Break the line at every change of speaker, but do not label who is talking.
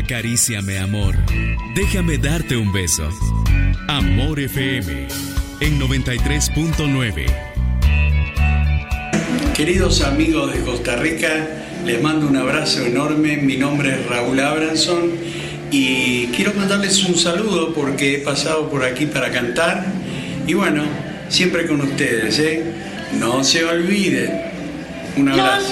Acaríciame, amor. Déjame darte un beso. Amor FM en 93.9.
Queridos amigos de Costa Rica, les mando un abrazo enorme. Mi nombre es Raúl Abranson y quiero mandarles un saludo porque he pasado por aquí para cantar. Y bueno, siempre con ustedes, ¿eh? No se olviden. Un abrazo.